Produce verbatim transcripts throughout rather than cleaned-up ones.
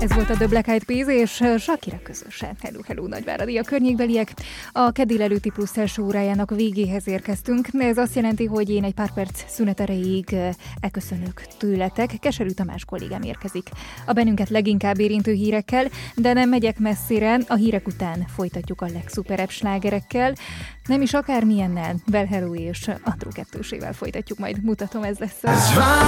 Ez volt a The Black Eyed Peas és Shakira közösen. Hello, hello, nagyváradi a környékbeliek. A kedd délelőtti plusz első órájának végéhez érkeztünk. Ez azt jelenti, hogy én egy pár perc szünet erejéig elköszönök tőletek. Keserű Tamás kollégám érkezik a bennünket leginkább érintő hírekkel, de nem megyek messzire. A hírek után folytatjuk a legszuperebb slágerekkel. Nem is akármilyennel, Well Hello és Andrew kettősével folytatjuk majd. Mutatom, ez lesz a...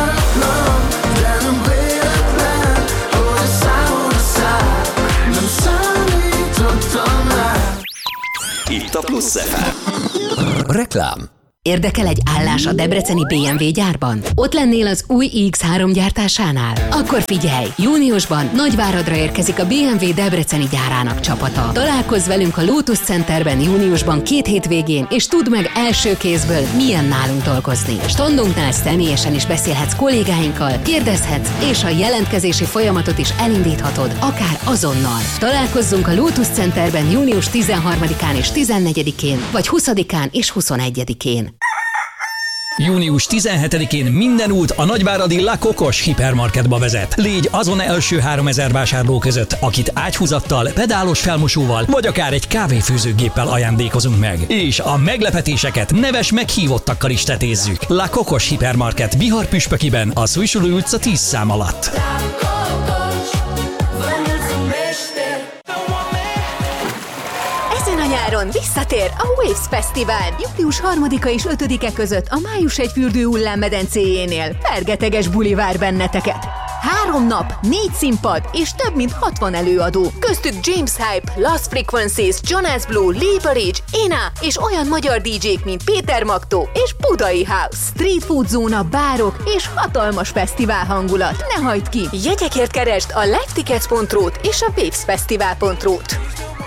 Itt a Plusz ef em. Reklám. Érdekel egy állás a debreceni bé em vé gyárban? Ott lennél az új i iksz három gyártásánál? Akkor figyelj! Júniusban Nagyváradra érkezik a bé em vé debreceni gyárának csapata. Találkozz velünk a Lotus Centerben júniusban két hétvégén, és tudd meg első kézből, milyen nálunk dolgozni. Standunknál személyesen is beszélhetsz kollégáinkkal, kérdezhetsz, és a jelentkezési folyamatot is elindíthatod, akár azonnal. Találkozzunk a Lotus Centerben június tizenharmadikán és tizennegyedikén, vagy huszadikán és huszonegyedikén. június tizenhetedikén minden út a nagyváradi La Cocos hipermarketba vezet. Légy azon első háromezer vásárló között, akit ágyhúzattal, pedálos felmosóval, vagy akár egy kávéfőzőgéppel ajándékozunk meg. És a meglepetéseket neves meghívottakkal is tetézzük. La Cocos hipermarket Bihar Püspökiben, a Szújsuló utca tíz szám alatt. Nyáron visszatér a Waves Fesztivál. július harmadika és ötödike között a Május egy fürdő hullámmedencéjénél. Fergeteges buli vár benneteket. Három nap, négy színpad és több mint hatvan előadó. Köztük James Hype, Lost Frequencies, Jonas Blue, Lee Barrage, Ena és olyan magyar dé jék, mint Péter Magtó és Budai House. Street food zóna, bárok és hatalmas fesztivál hangulat. Ne hagyd ki! Jegyekért keresd a livetickets pont ru-t és a wavesfestival pont ru-t.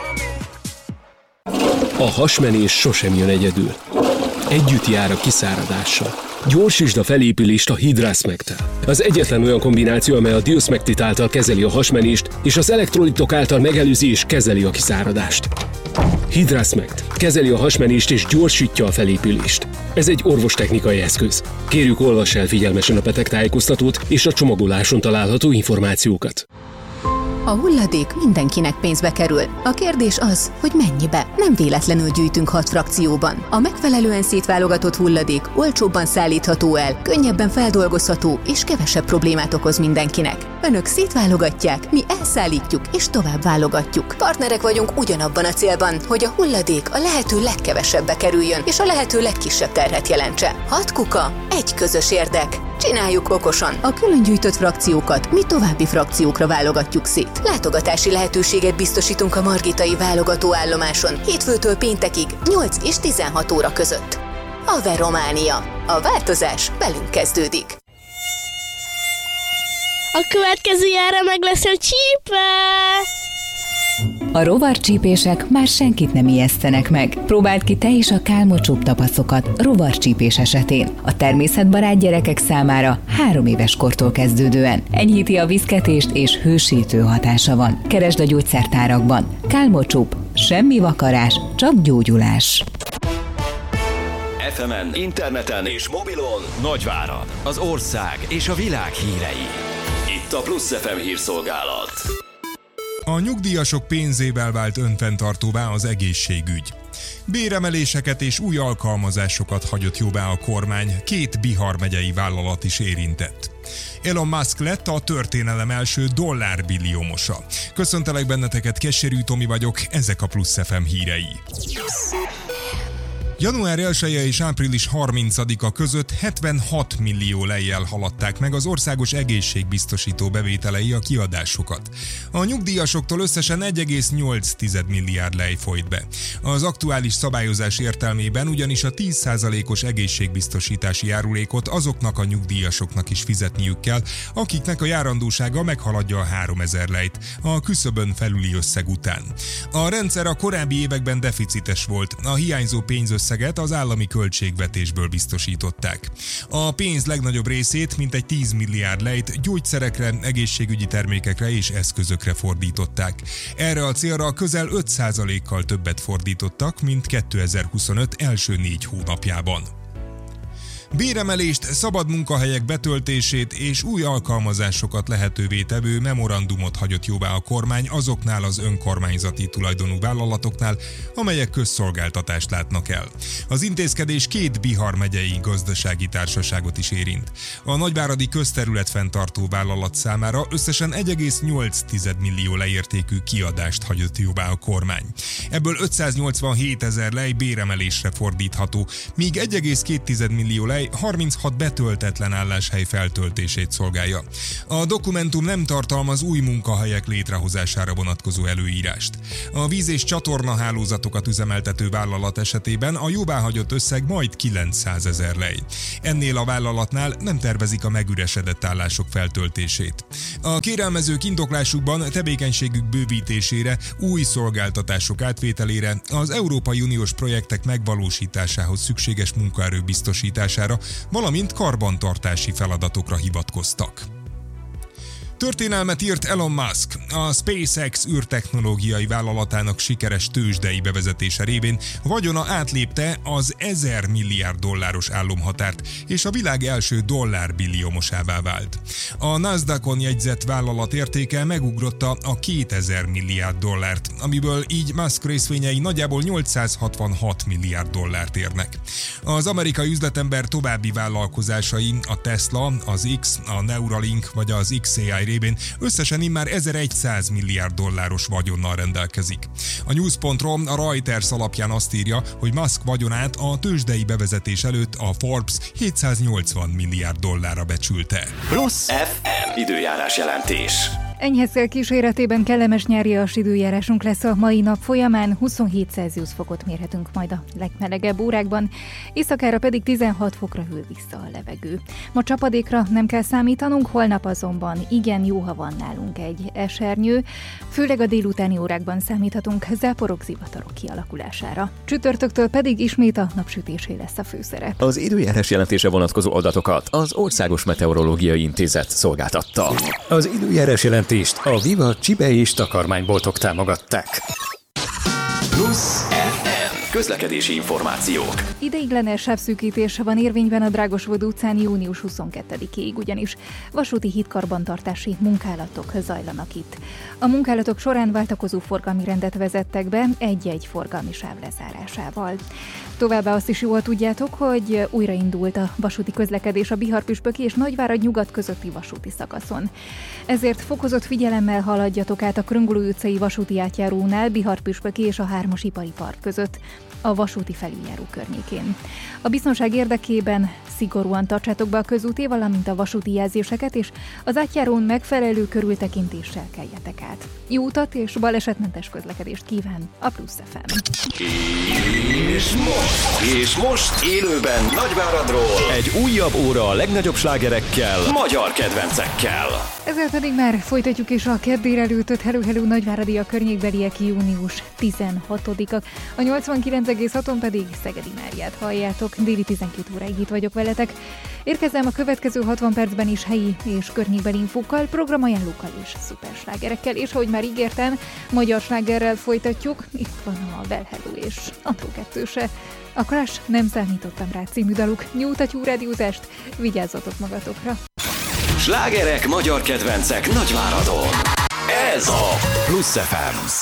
A hasmenés sosem jön egyedül. Együtt jár a kiszáradással. Gyorsítsd a felépülést a Hidrasmectel. Az egyetlen olyan kombináció, amely a Diosmectit által kezeli a hasmenést, és az elektrolitok által megelőzi és kezeli a kiszáradást. Hidrasmect kezeli a hasmenést és gyorsítja a felépülést. Ez egy orvostechnikai eszköz. Kérjük, olvass el figyelmesen a betegtájékoztatót és a csomagoláson található információkat. A hulladék mindenkinek pénzbe kerül. A kérdés az, hogy mennyibe. Nem véletlenül gyűjtünk hat frakcióban. A megfelelően szétválogatott hulladék olcsóbban szállítható el, könnyebben feldolgozható és kevesebb problémát okoz mindenkinek. Önök szétválogatják, mi elszállítjuk és tovább válogatjuk. Partnerek vagyunk ugyanabban a célban, hogy a hulladék a lehető legkevesebbe kerüljön és a lehető legkisebb terhet jelentse. Hat kuka, egy közös érdek. Csináljuk okosan. A külön gyűjtött frakciókat mi további frakciókra válogatjuk szét. Látogatási lehetőséget biztosítunk a margitai válogatóállomáson hétfőtől péntekig nyolc és tizenhat óra között. Aver Románia. A változás velünk kezdődik. A következő jára meg lesz a csípe! A rovarcsípések már senkit nem ijesztenek meg. Próbáld ki te is a kálmocsúbb tapaszokat rovarcsípés esetén. A természetbarát gyerekek számára három éves kortól kezdődően. Enyhíti a viszketést és hősítő hatása van. Keresd a gyógyszertárakban. Kálmocsúbb, semmi vakarás, csak gyógyulás. ef emen, interneten és mobilon Nagyvárad, az ország és a világ hírei. Itt a Plusz ef em hírszolgálat. A nyugdíjasok pénzével vált önfenntartóvá az egészségügy. Béremeléseket és új alkalmazásokat hagyott jóvá a kormány, két Bihar megyei vállalat is érintett. Elon Musk lett a történelem első dollárbilliómosa. Köszöntelek benneteket, Keserű Tomi vagyok, ezek a Plusz ef em hírei. január elseje és április harmincadika között hetvenhat millió lejjel haladták meg az országos egészségbiztosító bevételei a kiadásokat. A nyugdíjasoktól összesen egy egész nyolc milliárd lej folyt be. Az aktuális szabályozás értelmében ugyanis a tíz százalékos egészségbiztosítási járulékot azoknak a nyugdíjasoknak is fizetniük kell, akiknek a járandósága meghaladja a háromezer lejt a küszöbön felüli összeg után. A rendszer a korábbi években deficites volt, a hiányzó pénzösszeget az állami költségvetésből biztosították. A pénz legnagyobb részét, mintegy tíz milliárd lejt gyógyszerekre, egészségügyi termékekre és eszközökre fordították. Erre a célra közel öt százalékkal többet fordítottak, mint kétezer-huszonöt első négy hónapjában. Béremelést, szabad munkahelyek betöltését és új alkalmazásokat lehetővé tevő memorandumot hagyott jóvá a kormány azoknál az önkormányzati tulajdonú vállalatoknál, amelyek közszolgáltatást látnak el. Az intézkedés két Bihar megyei gazdasági társaságot is érint. A nagyváradi közterületfenntartó vállalat számára összesen egy egész nyolc millió leértékű kiadást hagyott jóvá a kormány. Ebből ötszáznyolcvanhét ezer lej béremelésre fordítható, míg egy egész két millió lej harminchat betöltetlen álláshely feltöltését szolgálja. A dokumentum nem tartalmaz új munkahelyek létrehozására vonatkozó előírást. A víz- és csatornahálózatokat üzemeltető vállalat esetében a jóváhagyott összeg majd kilencszázezer lej. Ennél a vállalatnál nem tervezik a megüresedett állások feltöltését. A kérelmezők indoklásukban tevékenységük bővítésére, új szolgáltatások átvételére, az Európai Uniós projektek megvalósításához szükséges munkaerő biztosítására, valamint karbantartási feladatokra hivatkoztak. Történelmet írt Elon Musk. A SpaceX űrtechnológiai vállalatának sikeres tőzsdei bevezetése révén vagyona átlépte az ezer milliárd dolláros álomhatárt, és a világ első dollárbilliómosává vált. A Nasdaqon jegyzett vállalat értéke megugrotta a kétezer milliárd dollárt, amiből így Musk részvényei nagyjából nyolcszázhatvanhat milliárd dollárt érnek. Az amerikai üzletember további vállalkozásai, a Tesla, az X, a Neuralink vagy az iksz á i révén összesen immár ezerszáz milliárd dolláros vagyonnal rendelkezik. A news pont rom a Reuters alapján azt írja, hogy Musk vagyonát a tőzsdei bevezetés előtt a Forbes hétszáznyolcvan milliárd dollárra becsülte. Plusz ef em időjárás jelentés. Enyhe szél kíséretében kellemes nyárias időjárásunk lesz a mai nap folyamán, huszonhét Celsius fokot mérhetünk majd a legmelegebb órákban, éjszakára pedig tizenhat fokra hűl vissza a levegő. Ma csapadékra nem kell számítanunk, holnap azonban igen jó, ha van nálunk egy esernyő, főleg a délutáni órákban számíthatunk záporok, zivatarok kialakulására. Csütörtöktől pedig ismét a napsütésé lesz a főszerep. Az időjárás jelentése vonatkozó adatokat az Országos Meteorológiai Intézet szolgáltatta. Az időjárás jelentés a Viva Csibe és takarmányboltok támogatták. Plusz ef em közlekedési információk. Ideiglenes sávszűkítés van érvényben a Drágosvöd utcán június huszonkettedikéig, ugyanis vasúti hídkarbantartási munkálatok zajlanak itt. A munkálatok során váltakozó forgalmi rendet vezettek be egy-egy forgalmi sáv lezárásával. Továbbá azt is jól tudjátok, hogy újraindult a vasúti közlekedés a Bihar-Püspöki és Nagyvárad nyugat közötti vasúti szakaszon. Ezért fokozott figyelemmel haladjatok át a Kröngulő utcai vasúti átjárónál Bihar-Püspöki és a hármas ipari park között, a vasúti felüljáró környékén. A biztonság érdekében szigorúan tartsátok be a közúti, valamint a vasúti jelzéseket, és az átjárón megfelelő körültekintéssel keljetek át. Jó utat és balesetmentes közlekedést kíván a Plusz ef em. És most, és most élőben Nagyváradról egy újabb óra a legnagyobb slágerekkel, magyar kedvencekkel. Ezzel pedig már folytatjuk is a kedd délelőttöt. Hello, hello, nagyváradi a környékbeliek június tizenhatodika. A nyolcvankilenc egész haton pedig Szegedi Máriát halljátok. Déli tizenkét óráig itt vagyok veletek. Érkezem a következő hatvan percben is helyi és környékbeli infókkal, programajánlókkal és szuperslágerekkel, és ahogy már ígértem, magyar slágerrel folytatjuk. Itt van a Well Hello és Andró kettőse. A Crash Nem számítottam rá című daluk. Nyújtat jó rádiózást, vigyázzatok magatokra! Slágerek, magyar kedvencek Nagyváradon. Ez a Plusz ef em.